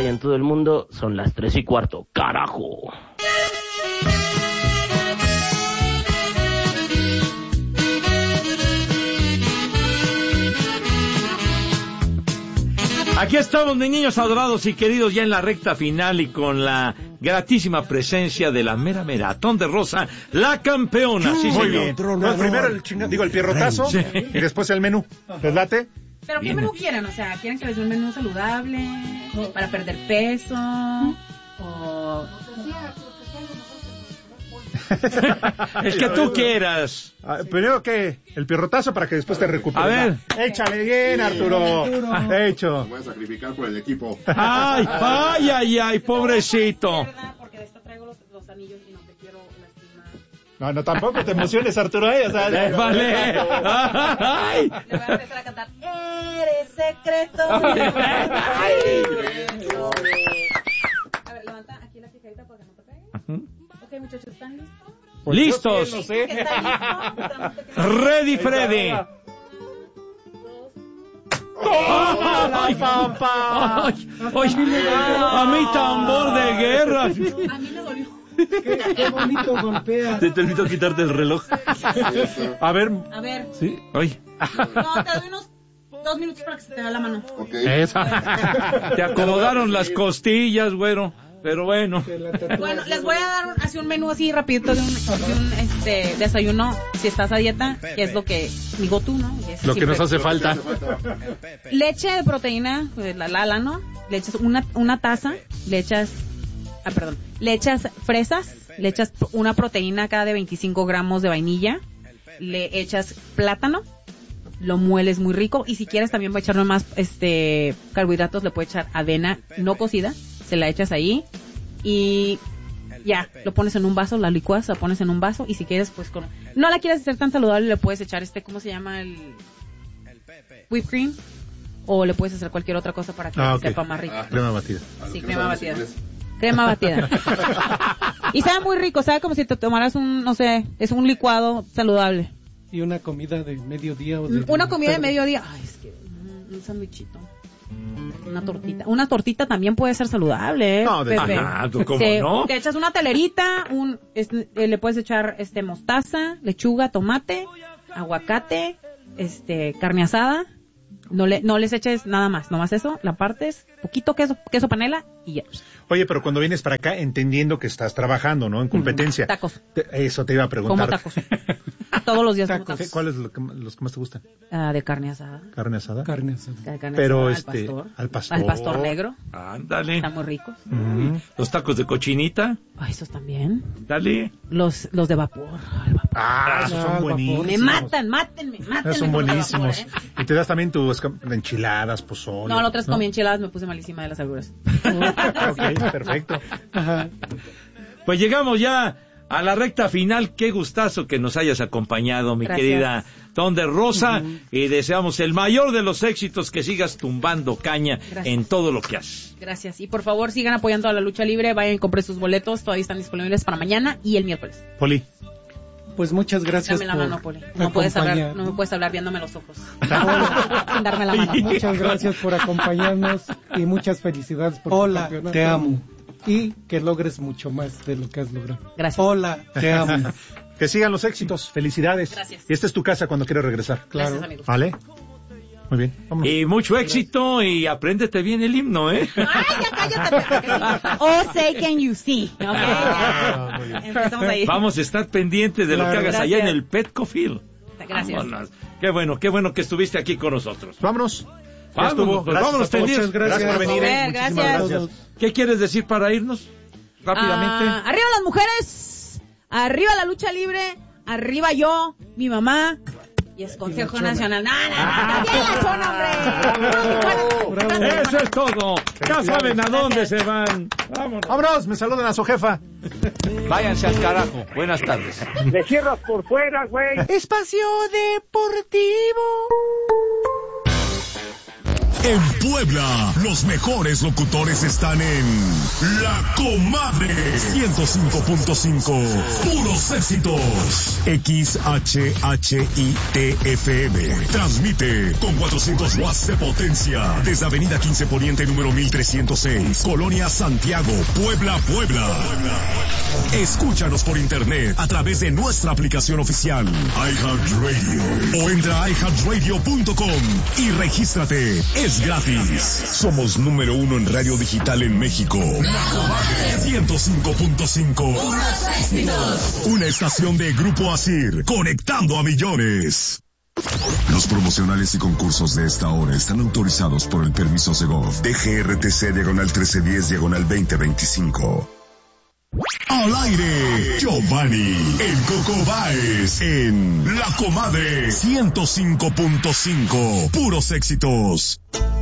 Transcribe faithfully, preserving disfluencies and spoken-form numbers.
hay en todo el mundo. Son las tres y cuarto. ¡Carajo! Aquí estamos, mis niños adorados y queridos, ya en la recta final y con la gratísima presencia de la mera Maratón de Rosa, la campeona. Sí, muy señor. bien. No, primero el chingado, digo el pierrotazo, sí, y después el menú. ¿Les late? Pero ¿qué menú quieren? O sea, ¿quieren que les dé un menú saludable para perder peso? O... El que tú quieras. Ah, primero que el pierrotazo para que después te recuperes. A ver. Échale bien, Arturo. Hecho. Me voy a sacrificar por el equipo. Ay, ay, ay, ay, pobrecito. Porque de esto traigo los, los anillos y no te quiero lastimar. No, no, tampoco te emociones, Arturo. ¿eh? O sea, eh, vale. Ay. Le voy a empezar a cantar. Eres secreto. Ay. A ver, levanta aquí la tijera para que no te pegue. Ok, muchachos, ¿están listos? Pues listos. No sé. Ready, Freddy. ¡Oh, la pampa! Ay, ay, a mí tambor de guerra. A mí me dolió. Qué, qué bonito golpea. Te permito quitarte el reloj. A ver. A ver. Sí, ay. No, te doy unos dos minutos para que se te vea la mano. Ok. Esa. Te acomodaron las costillas, güero. Pero bueno. Bueno, les voy a dar un, así un menú así rapidito de un, de un este, desayuno, si estás a dieta, que es lo que digo tú, ¿no? Es lo que nos hace falta. Leche de proteína, pues, la lala, ¿no? Le echas una, una taza, le echas, ah, perdón, le echas fresas, le echas una proteína cada de veinticinco gramos de vainilla, le echas plátano, lo mueles muy rico, y si quieres también voy a echarle más este carbohidratos, le puedes echar avena no cocida, se la echas ahí y ya, lo pones en un vaso, la licuas, la pones en un vaso, y si quieres, pues con... no la quieres hacer tan saludable, le puedes echar este, ¿cómo se llama? El whipped cream, o le puedes hacer cualquier otra cosa para que ah, okay. sepa más rico. Ah, crema batida. Sí, crema batida. Crema batida. Y sabe muy rico, sabe como si te tomaras un, no sé, es un licuado saludable. Y una comida de mediodía o de... Una comida de mediodía. Ay, es que un, un sándwichito. Una tortita. Una tortita también puede ser saludable, ¿eh? No, de... Pepe. Ajá, ¿tú cómo Te, no? te echas una telerita, un, es, eh, le puedes echar este mostaza, lechuga, tomate, aguacate, este carne asada. No le no les eches nada más, nomás eso, la partes, poquito queso, queso panela y ya. Oye, pero cuando vienes para acá, entendiendo que estás trabajando, ¿no? En competencia. Tacos. Te, eso te iba a preguntar. Como tacos. Todos los días como ¿Qué, tacos. ¿Cuáles lo que, los que más te gustan? Uh, de carne asada. ¿Carne asada? Carne asada. De carne Pero asada, este, al pastor. al pastor. Al pastor negro. Ándale. Están muy ricos. Mm. Los tacos de cochinita. Ay, esos también. Dale. Los los de vapor. Al vapor. Ah, esos Ah, son al buenísimos. Me matan, mátenme, mátenme. Son con los de buenísimos. vapor, ¿eh? Y te das también tus enchiladas, pozole. No, la otra vez comí enchiladas, me puse malísima de las agruras. Ok, perfecto. Ajá. Pues llegamos ya a la recta final. Qué gustazo que nos hayas acompañado, mi Gracias. querida Ton de Rosa. Uh-huh. Y deseamos el mayor de los éxitos, que sigas tumbando caña. Gracias. En todo lo que haces. Gracias. Y por favor, sigan apoyando a la lucha libre. Vayan y compren sus boletos. Todavía están disponibles para mañana y el miércoles. Poli. Pues muchas gracias. Dame la por mano, Poli. No puedes hablar, no me puedes hablar viéndome los ojos. Sin darme la mano. Muchas gracias por acompañarnos y muchas felicidades por Hola, tu te amo. Y que logres mucho más de lo que has logrado. Gracias. Hola, te amo. Que sigan los éxitos. Felicidades. Gracias. Y esta es tu casa cuando quieras regresar. Claro. Gracias, amigos. ¿Vale? Muy bien. Vámonos. Y mucho éxito y apréndete bien el himno, ¿eh? Ay, ya cállate. Oh, say can you see. Okay, Ah, muy bien. empezamos ahí. Vamos a estar pendientes de Claro. lo que hagas Gracias. allá en el Petco Field. Gracias. Vámonos. Qué bueno, qué bueno que estuviste aquí con nosotros. Vámonos. Ya Vámonos, estuvo. pues Gracias vámonos a todos. tendidos. Muchas gracias. Gracias por venir. Joder, eh. Muchísimas gracias. gracias. ¿Qué quieres decir para irnos? Rápidamente. Ah, arriba las mujeres, arriba la lucha libre, arriba yo, mi mamá y es Consejo Nacional. No, no, no, también la chona, hombre. Eso es todo. Ya saben a dónde se van. Vámonos. Vámonos. Me saludan a su jefa. Váyanse al carajo. Buenas tardes. Le cierras por fuera, güey. Espacio Deportivo. En Puebla, los mejores locutores están en La Comadre ciento cinco punto cinco. Puros éxitos. X H H I T F M. Transmite con cuatrocientos watts de potencia desde Avenida quince Poniente número mil trescientos seis, Colonia Santiago, Puebla, Puebla. Escúchanos por internet a través de nuestra aplicación oficial iHeartRadio o entra a i heart radio punto com y regístrate. Es gratis. Somos número uno en radio digital en México. ciento cinco punto cinco. Una estación de Grupo Asir, conectando a millones. Los promocionales y concursos de esta hora están autorizados por el permiso Segov D G R T C diagonal trece diez diagonal veinte veinticinco. Al aire, Giovanni, el Coco Báez, en La Comadre ciento cinco punto cinco. Puros éxitos.